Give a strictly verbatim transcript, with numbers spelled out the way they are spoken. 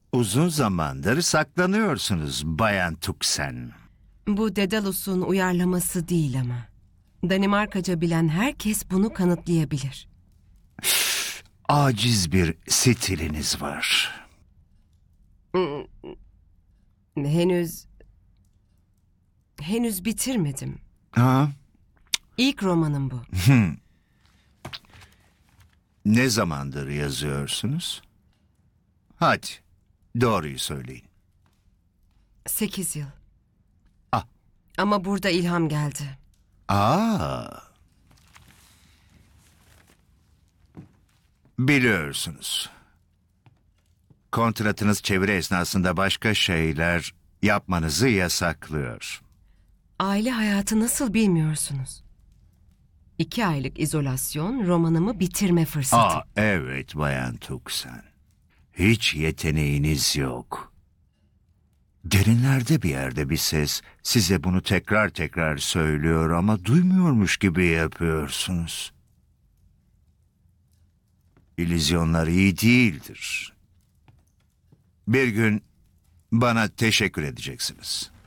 Uzun zamandır saklanıyorsunuz Bayan Tuxen. Bu Daedalus'un uyarlaması değil ama. Danimarkaca bilen herkes bunu kanıtlayabilir. Aciz bir stiliniz var. Henüz... Henüz bitirmedim. Ha? İlk romanım bu. Ne zamandır yazıyorsunuz? Hadi, doğruyu söyleyin. Sekiz yıl. Ah. Ama burada ilham geldi. Aa. Biliyorsunuz. Kontratınız çeviri esnasında başka şeyler yapmanızı yasaklıyor. Aile hayatı nasıl bilmiyorsunuz? İki aylık izolasyon romanımı bitirme fırsatı. Aa, evet Bayan Tuxen. Hiç yeteneğiniz yok. Derinlerde bir yerde bir ses size bunu tekrar tekrar söylüyor ama duymuyormuş gibi yapıyorsunuz. İllüzyonlar iyi değildir. Bir gün bana teşekkür edeceksiniz.